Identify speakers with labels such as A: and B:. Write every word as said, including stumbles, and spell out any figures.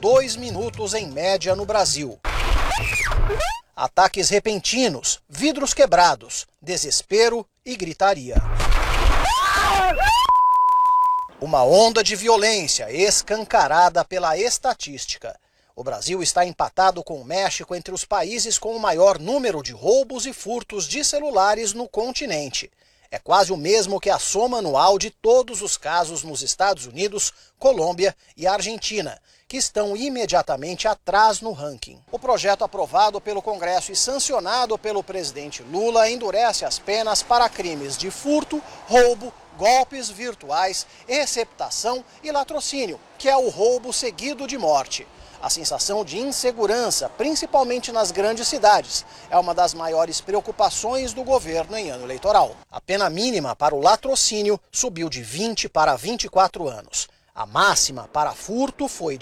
A: dois minutos em média no Brasil. Ataques repentinos, vidros quebrados, desespero e gritaria. Uma onda de violência escancarada pela estatística. O Brasil está empatado com o México entre os países com o maior número de roubos e furtos de celulares no continente. É quase o mesmo que a soma anual de todos os casos nos Estados Unidos, Colômbia e Argentina, que estão imediatamente atrás no ranking. O projeto aprovado pelo Congresso e sancionado pelo presidente Lula endurece as penas para crimes de furto, roubo, golpes virtuais, receptação e latrocínio, que é o roubo seguido de morte. A sensação de insegurança, principalmente nas grandes cidades, é uma das maiores preocupações do governo em ano eleitoral. A pena mínima para o latrocínio subiu de vinte para vinte e quatro anos. A máxima para furto foi de